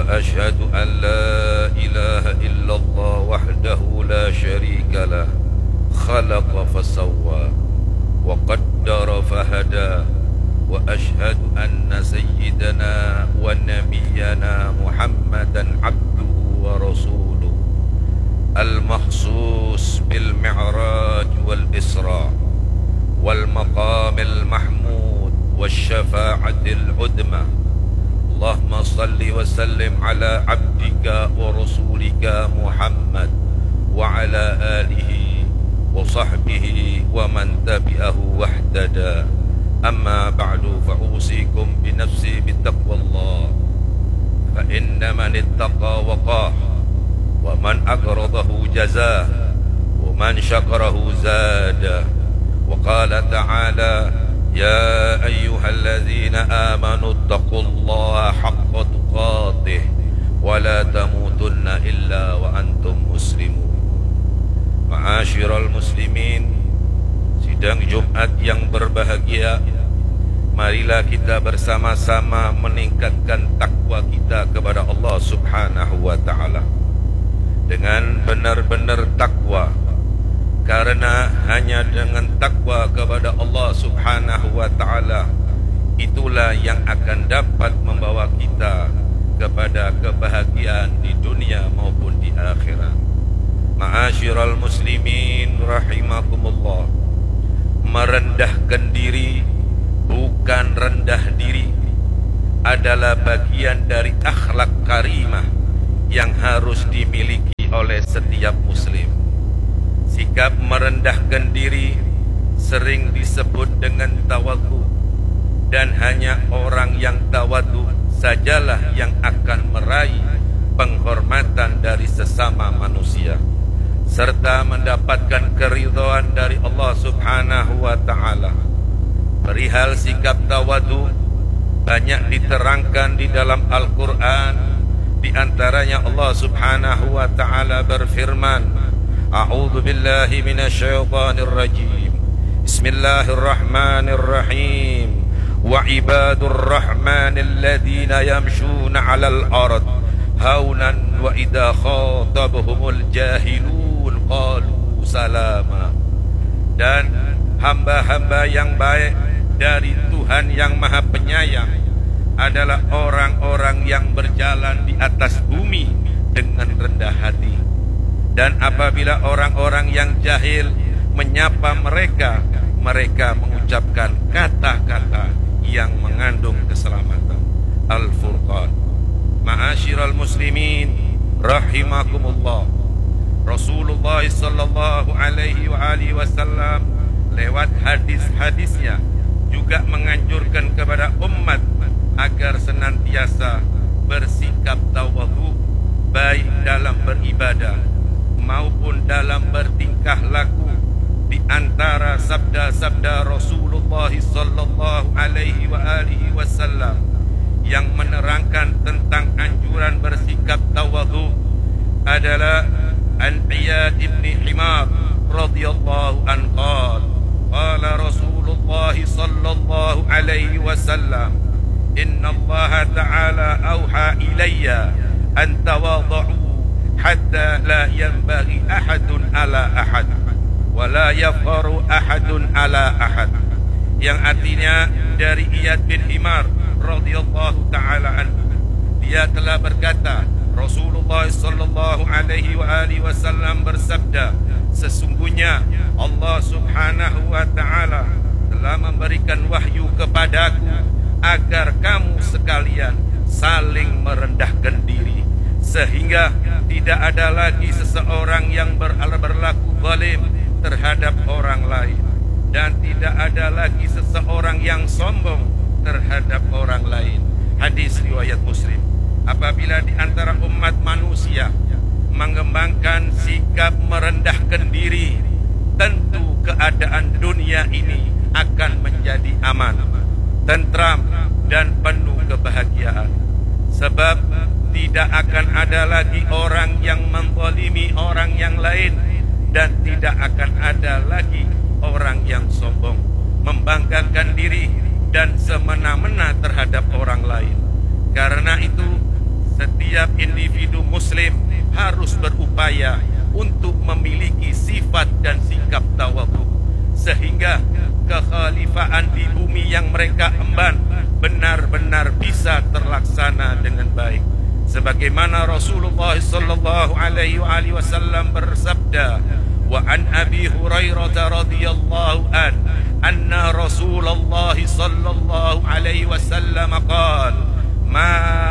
وأشهد أن لا إله إلا الله وحده لا شريك له خلق فسوى وقدر فهدى وأشهد أن سيدنا ونبينا محمدا عبده ورسوله المخصوص بالمعراج والإسراء والمقام المحمود والشفاعة العظمى. اللهم صل وسلم على عبدك ورسولك محمد وعلى آله وصحبه ومن تبعه واهتدى. أما بعد فأوصيكم بنفسي بتقوى الله، فإن من اتقى وقاه، ومن أقرضه جزاه، ومن شكره زاده. وقال تعالى: يا أيها الذين آمنوا اتقوا الله حق تقاته ولا تموتن إلا وأنتم مسلمون. Ma'asyiral muslimin, sidang Jumat yang berbahagia, marilah kita bersama-sama meningkatkan takwa kita kepada Allah Subhanahu wa ta'ala dengan benar-benar takwa, karena hanya dengan takwa kepada Allah Subhanahu wa ta'ala itulah yang akan dapat membawa kita kepada kebahagiaan di dunia maupun di akhirat. Ma'asyiral muslimin rahimakumullah, merendahkan diri, bukan rendah diri, adalah bagian dari akhlak karimah yang harus dimiliki oleh setiap muslim. Sikap merendahkan diri sering disebut dengan tawadhu, dan hanya orang yang tawadhu sajalah yang akan meraih penghormatan dari sesama manusia serta mendapatkan keridhaan dari Allah Subhanahu wa ta'ala. Perihal sikap tawadhu banyak diterangkan di dalam Al-Quran. Di antaranya Allah Subhanahu wa ta'ala berfirman: A'udzu billahi minasyaitonir rajim. Bismillahirrahmanirrahim. Wa ibadur rahmanil ladzina yamshuna 'alal ard haunan wa idza khatabahumul jahilun qalu salama. Dan hamba-hamba yang baik dari Tuhan yang Maha Penyayang adalah orang-orang yang berjalan di atas bumi dengan rendah hati. Dan apabila orang-orang yang jahil menyapa mereka, mereka mengucapkan kata-kata yang mengandung keselamatan. Al-Furqan. Ma'asyiral muslimin rahimakumullah, Rasulullah sallallahu alaihi wa alihi wasallam lewat hadis-hadisnya juga menganjurkan kepada umat agar senantiasa bersikap tawadhu, baik dalam beribadah maupun dalam bertingkah laku. Di antara sabda-sabda Rasulullah sallallahu alaihi wa alihi wasallam yang menerangkan tentang anjuran bersikap tawadhu adalah an Iyad ibn Himar radhiyallahu anhu qala Rasulullah sallallahu alaihi wasallam inna Allah ta'ala auha ilayya an tawadhu hatta la yanbaghi ahadun ala ahad wa la yafkharu ahadun ala ahad, yang artinya dari Iyad bin Himar radhiyallahu ta'ala anhu, dia telah berkata, Rasulullah sallallahu alaihi wa alihi wasallam bersabda, sesungguhnya Allah Subhanahu wa ta'ala telah memberikan wahyu kepadaku agar kamu sekalian saling merendahkan diri, sehingga tidak ada lagi seseorang yang berlaku zalim terhadap orang lain, dan tidak ada lagi seseorang yang sombong terhadap orang lain. Hadis riwayat Muslim. Apabila di antara umat manusia mengembangkan sikap merendahkan diri, tentu keadaan dunia ini akan menjadi aman, tentram, dan penuh kebahagiaan. Sebab tidak akan ada lagi orang yang menzalimi orang yang lain, dan tidak akan ada lagi orang yang sombong, membanggakan diri dan semena-mena terhadap orang lain. Karena itu Setiap individu muslim harus berupaya untuk memiliki sifat dan sikap tawadhu, sehingga kekhalifaan di bumi yang mereka emban benar-benar bisa terlaksana dengan baik. Sebagaimana Rasulullah sallallahu alaihi wasallam bersabda, wa an Abi Hurairah radhiyallahu anna Rasulullah sallallahu alaihi wasallam qala ma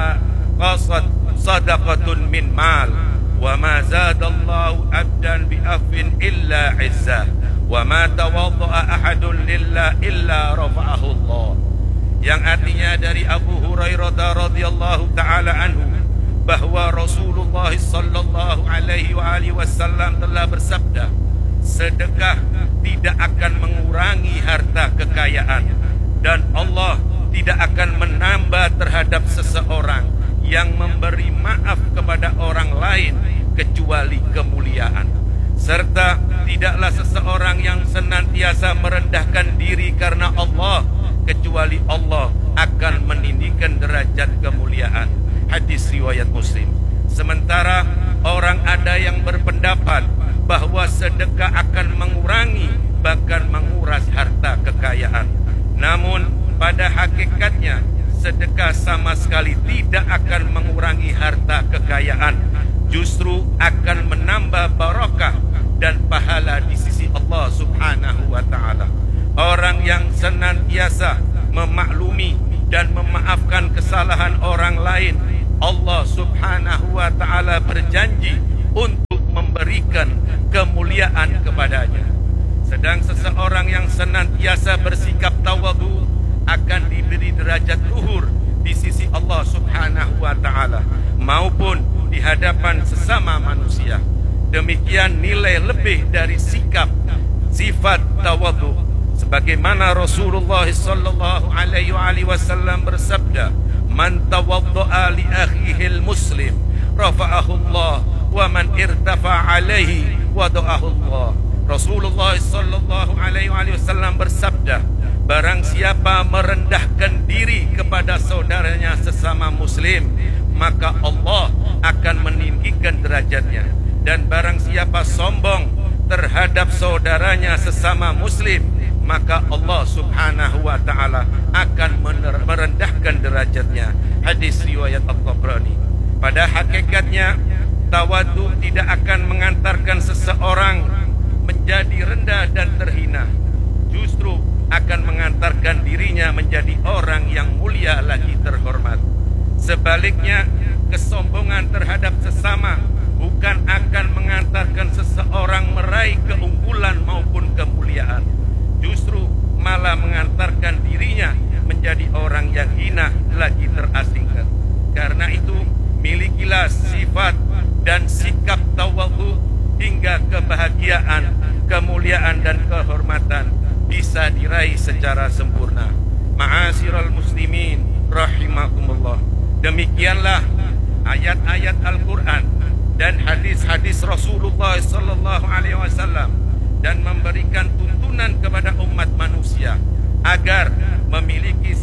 qasad sadaqatun min mal wa ma zadallahu abdan bi afin illa izzah wa ma tawadda'a ahadun lillah illa rafa'ahu Allah. Yang artinya dari Abu Hurairah radhiyallahu taala anhu bahwa Rasulullah sallallahu alaihi wasallam telah bersabda, sedekah tidak akan mengurangi harta kekayaan, dan Allah tidak akan menambah terhadap seseorang yang memberi maaf kepada orang lain kecuali kemuliaan. Serta tidaklah seseorang yang senantiasa merendahkan diri karena Allah kecuali Allah akan meninggikan derajat kemuliaan. Hadis riwayat Muslim. Sementara orang ada yang berpendapat bahwa sedekah akan mengurangi bahkan menguras harta kekayaan. Namun pada hakikatnya sedekah sama sekali tidak akan mengurangi harta kekayaan, justru akan menambah barakah dan pahala di sisi Allah Subhanahu wa taala. Orang yang senantiasa memaklumi dan memaafkan kesalahan orang lain, Allah Subhanahu wa taala berjanji untuk memberikan kemuliaan kepadanya. Sedang seseorang yang senantiasa bersikap tawadhu akan diberi derajat luhur di sisi Allah Subhanahu wa taala maupun di hadapan sesama manusia. Demikian nilai lebih dari sikap sifat tawadhu, sebagaimana Rasulullah sallallahu alaihi wasallam bersabda, man tawaddaa li akhihi muslim rafa'ahu Allah wa man irtafa alaihi wada'ahu Allah. Rasulullah sallallahu alaihi wasallam bersabda, barang siapa merendahkan diri kepada saudaranya sesama muslim, maka Allah akan meninggikan derajatnya. Dan barang siapa sombong terhadap saudaranya sesama muslim, maka Allah Subhanahu wa taala akan merendahkan derajatnya. Hadis riwayat At-Tabrani. Pada hakikatnya tawadhu tidak akan mengantarkan seseorang menjadi rendah dan terhina, justru akan mengantarkan dirinya menjadi orang yang mulia lagi terhormat. Sebaliknya, kesombongan terhadap sesama bukan akan mengantarkan seseorang meraih keunggulan maupun kemuliaan, justru malah mengantarkan dirinya menjadi orang yang hina lagi terasingkan. Karena itu, milikilah sifat dan sikap tawadhu hingga kebahagiaan, kemuliaan dan kehormatan bisa diraih secara sempurna. Ma'asyiral muslimin rahimakumullah. Demikianlah ayat-ayat Al-Quran dan hadis-hadis Rasulullah sallallahu alaihi wasallam, dan memberikan tuntunan kepada umat manusia agar memiliki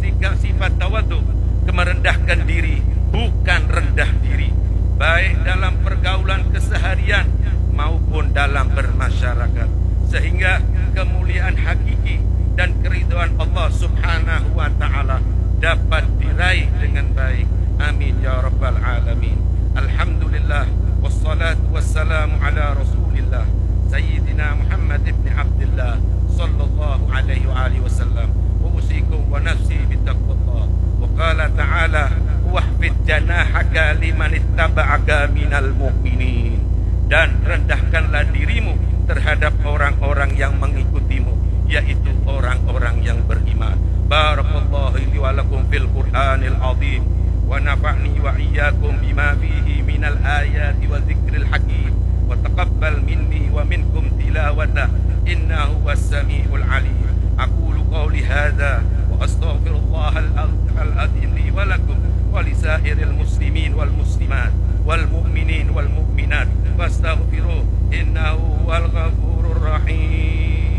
sifat tawadhu, merendahkan diri bukan rendah diri, baik dalam pergaulan keseharian maupun dalam bermasyarakat, sehingga kemuliaan hakiki dan keridhaan Allah Subhanahu wa taala dapat diraih dengan baik. Amin ya rabbal alamin. Alhamdulillah wassalatu wassalamu ala Rasulillah Sayyidina Muhammad ibn Abdullah sallallahu alaihi wa alihi wasallam. Wa usikum wa nafsi bittaqwallah. Wa qala ta'ala wahfid janahaka liman ittaba'aka minal mu'minin. Dan rendahkanlah dirimu terhadap orang-orang yang mengikutimu, yaitu orang-orang yang beriman. Barakallahu li wa lakum fil Qur'anil azim wa nafa'ni wa iyyakum bima fihi minal ayati wa dzikril hakim wa taqabbal minni wa minkum tilawata innahu was-sami'ul alim. Aqulu qawli hadza wa astaghfirullahal azim li wa lakum wa lisairil muslimin wal muslimat wal